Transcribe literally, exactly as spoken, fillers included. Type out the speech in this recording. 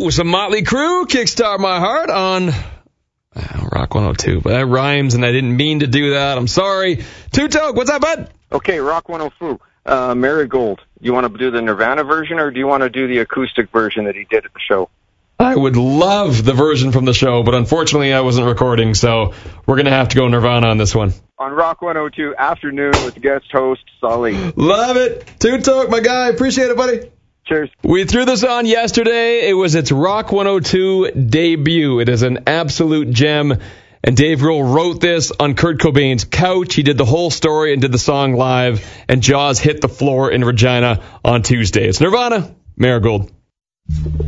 some Motley Crue, Kickstart My Heart on uh, Rock one oh two. But that rhymes, and I didn't mean to do that. I'm sorry. Two-Toke, what's up, bud? Okay, Rock one oh two, uh, Marigold. You want to do the Nirvana version, or do you want to do the acoustic version that he did at the show? I would love the version from the show, but unfortunately I wasn't recording, so we're going to have to go Nirvana on this one. On Rock one oh two, afternoon with guest host, Sully. Love it. Two-Toke, my guy. Appreciate it, buddy. Cheers. We threw this on yesterday. It was its Rock one oh two debut. It is an absolute gem. And Dave Grohl wrote this on Kurt Cobain's couch. He did the whole story and did the song live. And Jaws hit the floor in Regina on Tuesday. It's Nirvana, Marigold.